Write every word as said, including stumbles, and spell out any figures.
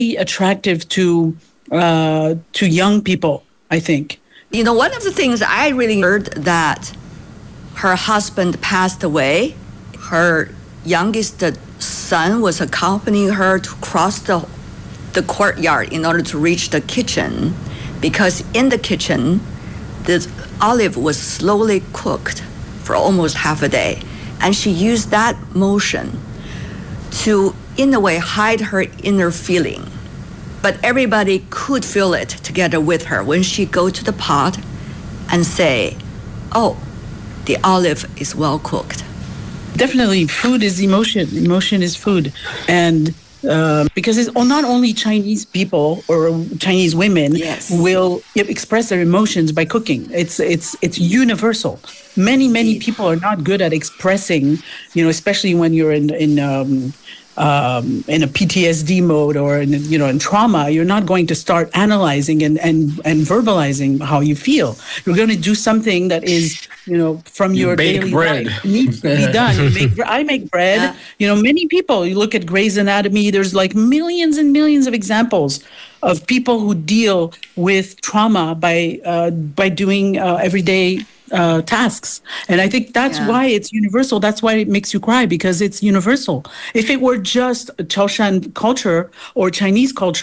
attractive to uh, to young people, I think. You know, one of the things I really heard that her husband passed away. Her youngest son was accompanying her to cross the the courtyard in order to reach the kitchen, because in the kitchen, the olive was slowly cooked for almost half a day. And she used that motion to, in a way, hide her inner feeling. But everybody could feel it together with her when she go to the pot and say, oh, the olive is well cooked. Definitely, food is emotion. Emotion is food. And uh, because it's not only Chinese people or Chinese women yes. will express their emotions by cooking. It's it's it's universal. Many many people are not good at expressing, you know, especially when you're in in um, um, in a P T S D mode or in, you know in trauma. You're not going to start analyzing and and and verbalizing how you feel. You're going to do something that is, you know, from you your bake daily bread. life. It needs to be done. You make, I make bread. Yeah. You know, many people, you look at Grey's Anatomy, there's like millions and millions of examples of people who deal with trauma by uh, by doing uh, everyday uh, tasks. And I think that's Yeah. why it's universal. That's why it makes you cry, because it's universal. If it were just Chaoshan culture or Chinese culture,